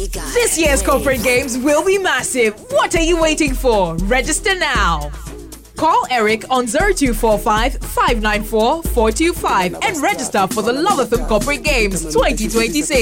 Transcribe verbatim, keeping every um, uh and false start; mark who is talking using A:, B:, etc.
A: This year's corporate games will be massive. What are you waiting for? Register now. Call Eric on zero two four five, five nine four, four two five and register for the Love F M Corporate Games twenty twenty-six.